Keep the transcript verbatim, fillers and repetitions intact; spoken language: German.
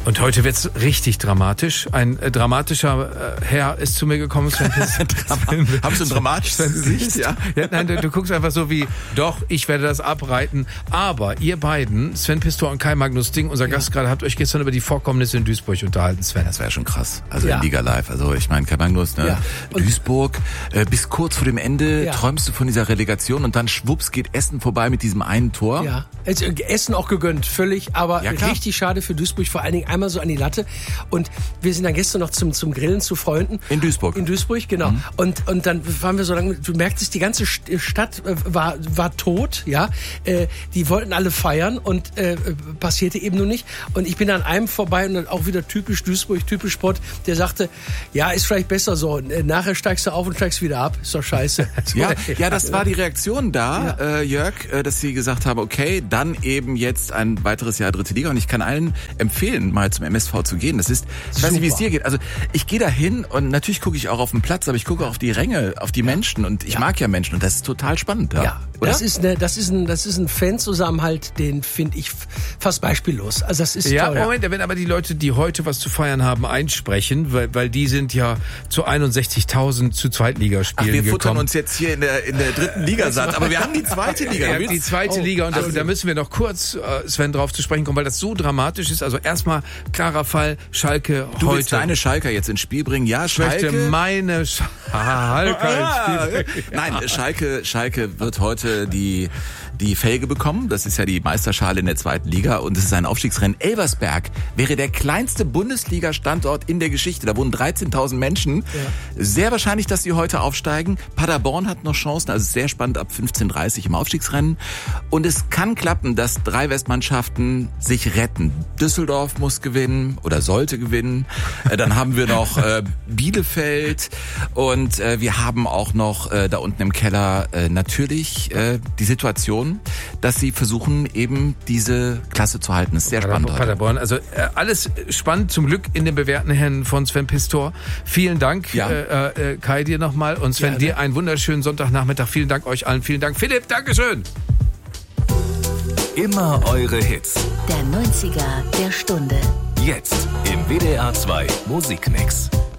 Und heute wird's richtig dramatisch. Ein äh, dramatischer äh, Herr ist zu mir gekommen. Sven Haben Sie ein dramatisches Gesicht? Ja. ja nein, du, du guckst einfach so wie, doch, ich werde das abreiten. Aber ihr beiden, Sven Pistor und Kai Magnus Ding, unser ja. Gast gerade, habt euch gestern über die Vorkommnisse in Duisburg unterhalten, Sven. Das war ja schon krass. Also ja. in Liga Live. Also ich meine, Kai Magnus, ne? Ja. Duisburg, äh, bis kurz vor dem Ende ja. träumst du von dieser Relegation und dann schwupps geht Essen vorbei mit diesem einen Tor. Ja, Essen auch gegönnt, völlig, aber ja, richtig schade für Duisburg, vor allen Dingen einmal so an die Latte. Und wir sind dann gestern noch zum, zum Grillen zu Freunden. In Duisburg. In Duisburg, genau. Mhm. Und, und dann waren wir so lange, du merktest, die ganze Stadt war, war tot, ja. Äh, die wollten alle feiern und äh, passierte eben nur nicht. Und ich bin an einem vorbei und dann auch wieder typisch Duisburg, typisch Sport, der sagte, ja, ist vielleicht besser so. Nachher steigst du auf und steigst wieder ab. Ist doch scheiße. ja, ja, das war die Reaktion da, ja. äh, Jörg, äh, dass sie gesagt haben, okay, dann eben jetzt ein weiteres Jahr dritte Liga. Und ich kann allen empfehlen, mal zum M S V zu gehen. Das ist, ich Super. weiß nicht, wie es dir geht. Also ich gehe da hin und natürlich gucke ich auch auf den Platz, aber ich gucke auch auf die Ränge, auf die Menschen und ich ja. mag ja Menschen und das ist total spannend. Ja, ja. Das ist eine, das ist ein, das ist ein Fanzusammenhalt, den finde ich fast beispiellos. Also das ist ja, toll. Moment, wenn aber die Leute, die heute was zu feiern haben, einsprechen, weil, weil die sind ja zu einundsechzigtausend zu Zweitligaspielen Ach, wir gekommen. futtern uns jetzt hier in der in der dritten Liga satt, aber wir haben die zweite Liga. Wir haben die zweite oh. Liga und also, da müssen wir noch kurz, äh, Sven, drauf zu sprechen kommen, weil das so dramatisch ist. Also erstmal klarer Fall, Schalke du heute. willst deine Schalker jetzt ins Spiel bringen? Ja, Schalke. Ich möchte meine Schalke ins Spiel bringen. Nein, Schalke, Schalke wird heute die die Felge bekommen. Das ist ja die Meisterschale in der zweiten Liga und es ist ein Aufstiegsrennen. Elversberg wäre der kleinste Bundesliga-Standort in der Geschichte. Da wohnen dreizehntausend Menschen. Ja. Sehr wahrscheinlich, dass sie heute aufsteigen. Paderborn hat noch Chancen, also sehr spannend ab fünfzehn Uhr dreißig im Aufstiegsrennen. Und es kann klappen, dass drei Westmannschaften sich retten. Düsseldorf muss gewinnen oder sollte gewinnen. Dann haben wir noch äh, Bielefeld und äh, wir haben auch noch äh, da unten im Keller äh, natürlich äh, die Situation, dass sie versuchen, eben diese Klasse zu halten. Das ist sehr spannend. Paderborn, also äh, alles spannend, zum Glück in den bewährten Händen von Sven Pistor. Vielen Dank, ja. äh, äh, Kai, dir nochmal und Sven, ja, dir einen wunderschönen Sonntagnachmittag. Vielen Dank euch allen, vielen Dank. Philipp, Dankeschön. Immer eure Hits. Der neunziger der Stunde. Jetzt im W D R zwei Musikmix.